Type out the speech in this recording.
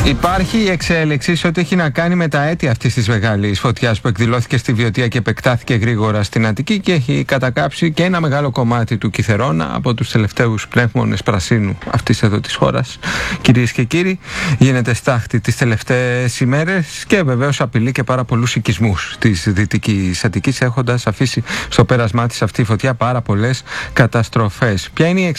Υπάρχει η εξέλιξη σε ό,τι έχει να κάνει με τα αίτια αυτής της μεγάλης φωτιάς που εκδηλώθηκε στη Βιωτία και επεκτάθηκε γρήγορα στην Αττική και έχει κατακάψει και ένα μεγάλο κομμάτι του Κιθερώνα από τους τελευταίους πνεύμονες πρασίνου αυτής εδώ της χώρας. Κυρίες και κύριοι, γίνεται στάχτη τις τελευταίες ημέρες και βεβαίως απειλεί και πάρα πολλούς οικισμούς της Δυτικής Αττικής, έχοντας αφήσει στο πέρασμά της αυτή η φωτιά πάρα πολλές καταστροφές. Ποια είναι η